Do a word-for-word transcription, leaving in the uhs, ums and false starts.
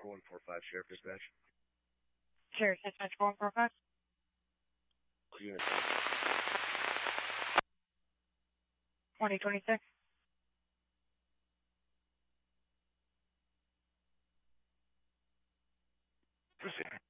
one four five, Sheriff Dispatch. Sheriff Dispatch four one four five. Unit. twenty twenty-six. Proceed.